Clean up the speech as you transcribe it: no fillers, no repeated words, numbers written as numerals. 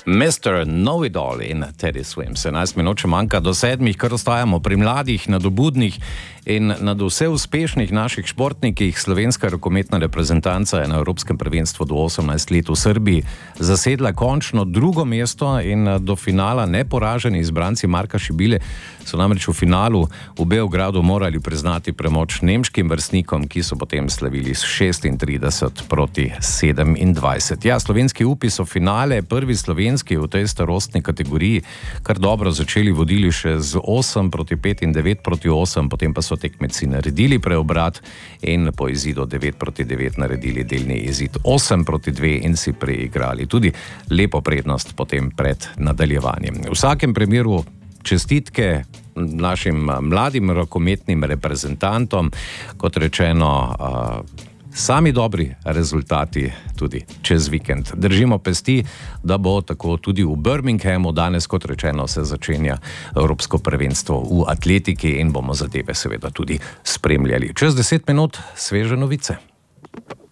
Mr. Know-it-all in Teddy Swims. 11 minut še manjka do 7, kar ostajamo pri mladih, nadobudnih in nad vse uspešnih naših športnikih. Slovenska rokometna reprezentanca je na Evropskem prvenstvu do 18 let v Srbiji zasedla končno drugo mesto in do finala neporaženi izbranci Marka Šibile so namreč v finalu v Beogradu morali priznati premoč nemškim vrstnikom, ki so potem slavili s 36 proti 27. Ja, slovenski upi so finale, prvi slovenski v tej starostni kategoriji, kar dobro začeli, vodili še z 8 proti 5 in 9 proti 8, potem pa so tekmeci naredili preobrat in po izidu 9 proti 9 naredili delni izid 8 proti 2 in si preigrali tudi lepo prednost potem pred nadaljevanjem. V vsakem primeru čestitke našim mladim rokometnim reprezentantom, kot rečeno, sami dobri rezultati tudi čez vikend. Držimo pesti, da bo tako tudi v Birminghamu. Danes, kot rečeno, se začenja Evropsko prvenstvo v atletiki in bomo zadeve seveda tudi spremljali. Čez 10 minut sveže novice.